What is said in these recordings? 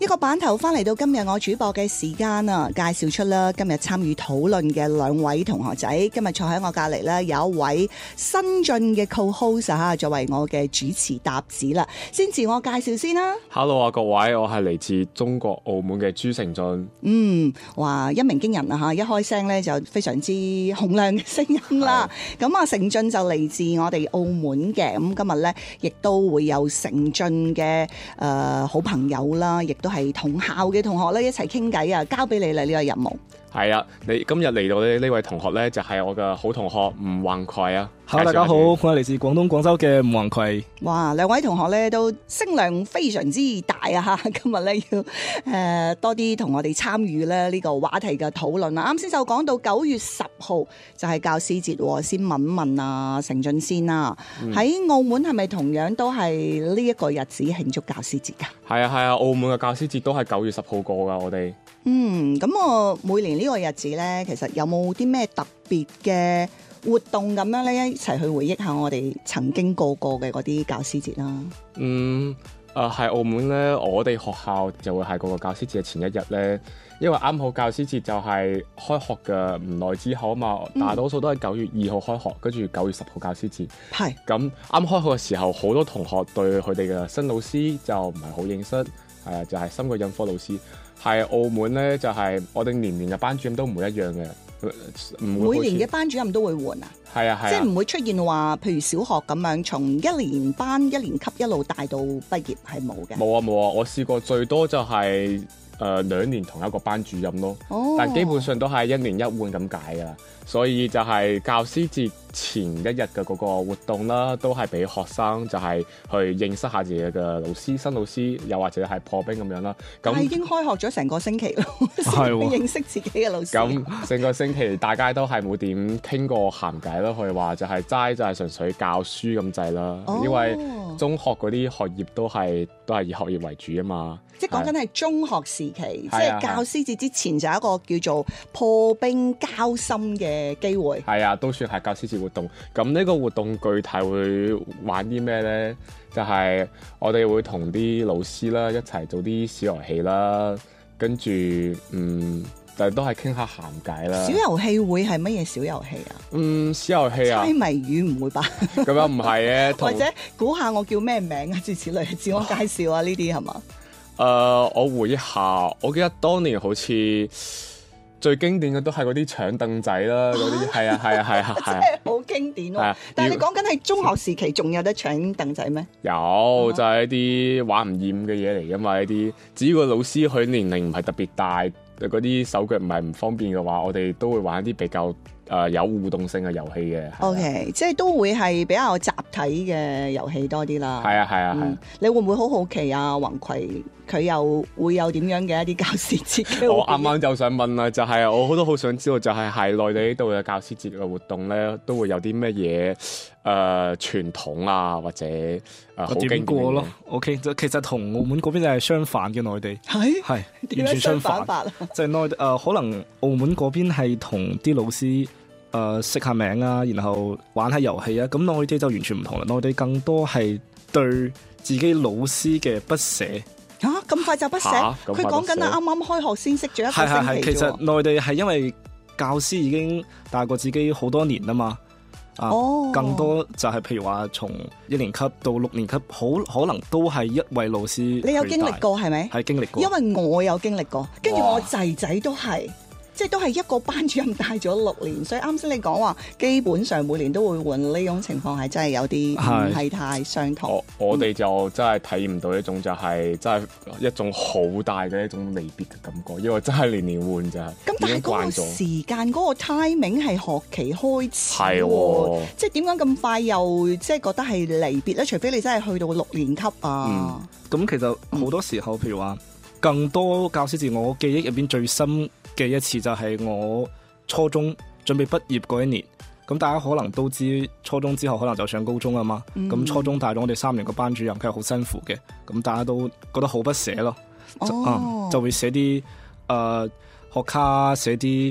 個版頭翻嚟到今日我主播嘅時間啊，介紹出啦今日參與討論嘅兩位同學仔，今日坐喺我隔離咧有一位新晉嘅 co-host 嚇，作為我嘅主持搭子啦，先自我介紹先啦。 Hello 啊各位，我係嚟自中國澳門嘅朱成俊。 哇一鳴驚人啊嚇，一開聲咧就非常之洪亮嘅聲音啦。咁啊成俊就嚟自我哋澳門嘅，咁今日咧亦都會有成俊嘅好朋友啦，亦都係同校嘅同學咧一齊傾偈啊，交俾你啦呢個任務。 係啊，你今日嚟到呢位同學咧就係我嘅好同學吳宏葵啊。 Hello 大家好，我係嚟自廣東廣州嘅吳宏葵。 哇，兩位同學咧都聲量非常之大啊！今日咧要多啲同我哋參與咧呢個話題嘅討論啊！啱先就講到9月10號就係教師節，先問問啊成俊先啦。喺澳門係咪同樣都係呢一個日子慶祝教師節㗎？ 係啊，澳門嘅教師節都係9月10號過㗎，我哋。 咁我每年呢個日子咧，其實有冇啲咩特別嘅活動咁樣咧，一齊去回憶下我哋曾經過嘅嗰啲教師節啦。 喺澳門咧，我哋學校就會係嗰個教師節嘅前一日咧，因為啱好教師節就係開學嘅唔耐之後啊嘛，大多數都係9月2號開學，跟住9月10號教師節。係咁啱開學嘅時候，好多同學對佢哋嘅新老師就唔係好認識，就係新嘅印科老師。係澳門咧，就係我哋年年嘅班主任都唔會一樣嘅， 每年嘅班主任都會換啊？係啊，即係唔會出現話，譬如小學咁樣，從一年班一年級一路帶到畢業係冇嘅。冇啊， 我試過最多就係2年同一個班主任咯，但基本上都係1年1換咁解噶，所以就係教師節前一日嘅嗰個活動啦，都係俾學生就係去認識下自己嘅老師、新老師，又或者係破冰咁樣啦。咁已經開學咗成個星期咯，先認識自己嘅老師。 咁成個星期大家都係冇點傾過閒偈咯，可以話就係齋就係純粹教書咁滯啦。因為中學嗰啲學業都係以學業為主啊嘛。即係講緊係中學時期，即係教師節之前就有一個叫做破冰交心嘅機會。係啊，都算係教師節活動。咁呢個活動具體會玩啲咩呢？就係我哋會同啲老師啦一齊做啲小遊戲啦，跟住但係都係傾下閒偈啦。小遊戲會係乜嘢小遊戲啊？小遊戲啊，猜謎語唔會吧？咁樣唔係嘅，或者估下我叫咩名啊？諸如此類，自我介紹啊，呢啲係嘛？ 我回憶下，我記得當年好似最經典嘅都係嗰啲搶凳仔啦，嗰啲係啊，真係好經典喎！但係你講緊係中學時期仲有得搶凳仔咩？有，就係一啲玩唔厭嘅嘢嚟噶嘛，呢啲只要個老師佢年齡唔係特別大，嗰啲手腳唔係唔方便嘅話，我哋都會玩一啲比較有互動性嘅遊戲嘅。OK， 即係都會係比較集體嘅遊戲多啲啦。係啊。你會唔會好好奇啊？宏葵佢又會有點樣嘅一啲教師節嘅？我啱啱就想問啦，就係我都好想知道，就係喺內地呢度嘅教師節嘅活動咧，都會有啲乜嘢傳統啊，或者好經典嘅咯。OK， 其實同澳門嗰邊就係相反嘅，內地係完全相反法。就係內可能澳門嗰邊係同啲老師識下名啊，然後玩下遊戲啊，咁內地就完全唔同啦。內地更多係對自己老師嘅不捨。咁快就不捨？佢講緊啱啱開學先識咗一個星期。其實內地係因為教師已經大過自己好多年啦嘛。更多就係譬如話從1年級到6年級，好可能都係一位老師。你有經歷過係咪？係經歷過，因為我有經歷過，跟住我仔仔都係。即係都係一個班主任帶咗6年，所以啱先你講話基本上每年都會換，呢種情況係真係有啲唔係太相同。我哋就真係體驗唔到一種就係真係一種好大嘅一種離別嘅感覺，因為真係年年換咋。咁但係嗰個時間嗰個 timing 係學期開始喎，即係點解咁快又即係覺得係離別咧？除非你真係去到6年級啊。咁其實好多時候，譬如話更多教師節，我記憶入邊最深嘅一次就係我初中準備畢業嗰一年。咁大家可能都知，初中之後可能就上高中啊嘛。咁初中帶咗我哋3年個班主任，佢係好辛苦嘅。咁大家都覺得好不捨咯。就會寫啲學卡，寫啲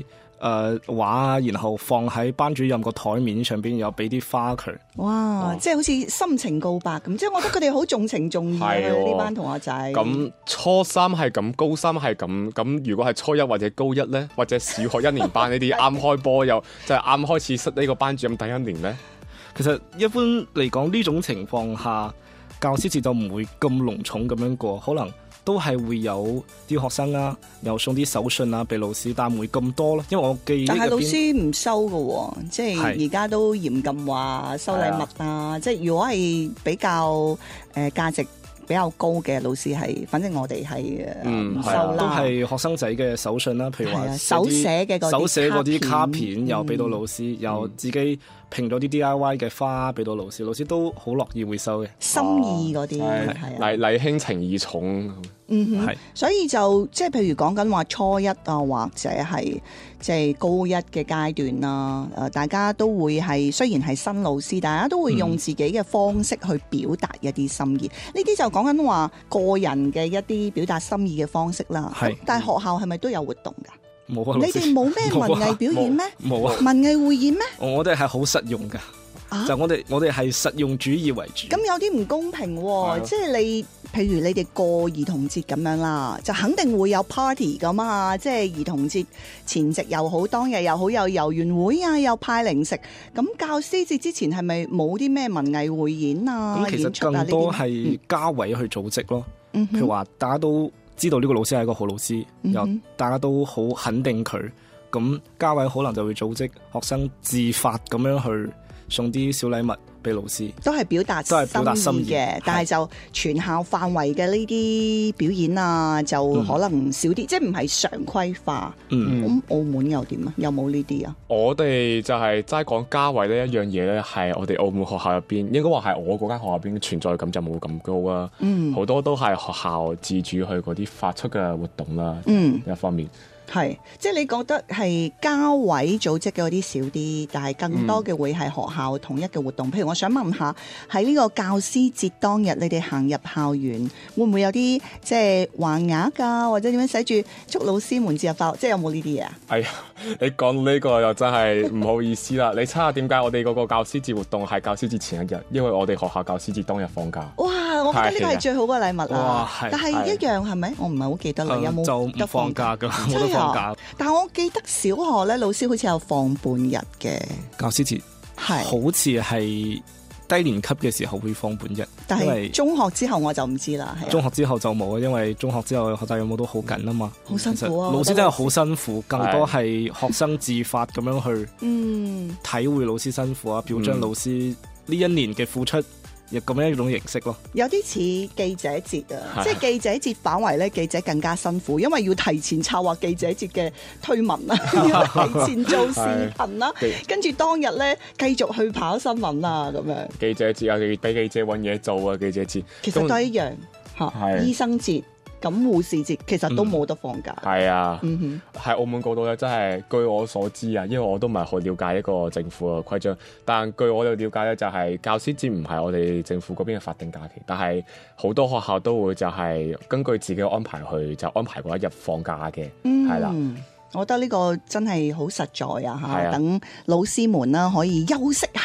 畫，然後放喺班主任個台面上邊，又俾啲花佢。 哇！即係好似心情告白咁，即係我覺得佢哋好重情重義啊！呢班同學仔。 咁初三係咁，高三係咁，咁如果係初一或者高一咧，或者小學1年班呢啲啱開波又就係啱開始識呢個班主任第一年咧。 其實一般嚟講呢種情況下，教師節就唔會咁隆重咁樣過，可能都係會有啲學生啊，又送啲手信啊俾老師，但唔會咁多咯。因為我記憶但係老師唔收㗎，即係而家都嚴禁話收禮物啊。即係如果係比較價值比較高嘅老師係，反正我哋係唔收啦。 都係學生仔嘅手信啦，譬如話手寫嘅嗰啲卡片，又俾到老師，又自己拼咗啲 DIY 嘅花俾到老師，老師都好樂意會收嘅。 心意嗰啲係禮輕情意重。 所以就即係譬如講緊話初一啊，或者係即係高一嘅階段啦。大家都會係雖然係新老師，大家都會用自己嘅方式去表達一啲心意。呢啲就講緊話個人嘅一啲表達心意嘅方式啦。但係學校係咪都有活動㗎？ 冇啊！ 你哋冇咩文藝表演咩？ 冇啊！ 文藝匯演咩？ 我哋係好實用㗎。就我哋係實用主義為主。 咁有啲唔公平喎，即係你譬如你哋過兒童節咁樣啦，就肯定會有 party 㗎嘛，即係兒童節前夕又好，當日又好，有遊園會啊，又派零食。咁教師節之前係咪冇啲咩文藝匯演啊？ 咁其實更多係家委去組織咯。譬如話大家都知道呢個老師係一個好老師，又大家都好肯定佢，咁家委可能就會組織學生自發咁樣去送啲小禮物俾老師， 都係表達心意嘅。但係就全校範圍嘅呢啲表演啊，就可能少啲，即係唔係常規化。咁澳門又點啊？有冇呢啲啊？ 我哋就係齋講家委呢一樣嘢咧，係我哋澳門學校入邊，應該話係我嗰間學校入邊存在感就冇咁高啊。好多都係學校自主去嗰啲發出嘅活動啦。一方面。 係，即係你覺得係家委組織嘅嗰啲少啲，但係更多嘅會係學校統一嘅活動。譬如我想問下，喺呢個教師節當日，你哋行入校園，會唔會有啲即係橫額啊，或者點樣寫住祝老師們節日快樂？即係有冇呢啲嘢啊？ 哎呀，你講到呢個又真係唔好意思啦！你猜下點解我哋嗰個教師節活動係教師節前一日？因為我哋學校教師節當日放假。哇！ 我覺得呢個係最好嘅禮物啦。但係一樣係咪？我唔係好記得啦。有冇得放假㗎？但係我記得小學咧，老師好似有放半日嘅教師節，好似係低年級嘅時候會放半日， 但係中學之後我就唔知啦。 中學之後就冇，因為中學之後學習任務都好緊啊嘛， 好辛苦啊！ 老師真係好辛苦，更多係學生自發咁樣去體會老師辛苦啊，表彰老師呢一年嘅付出。亦咁樣一種形式咯， 有啲似記者節啊，即係記者節反為咧，記者更加辛苦，因為要提前策劃記者節嘅推文啊，要提前做視頻啦，跟住當日咧繼續去跑新聞啦，咁樣。記者節啊，俾記者揾嘢做啊，記者節其實都係一樣嚇，醫生節。咁護士節其實都冇得放假。 係啊，喺澳門嗰度咧，真係據我所知啊，因為我都唔係好了解一個政府嘅規章，但據我哋了解咧，就係教師節唔係我哋政府嗰邊嘅法定假期，但係好多學校都會就係根據自己嘅安排去就安排嗰一日放假嘅，係啦。我覺得呢個真係好實在啊！等老師們啦可以休息下。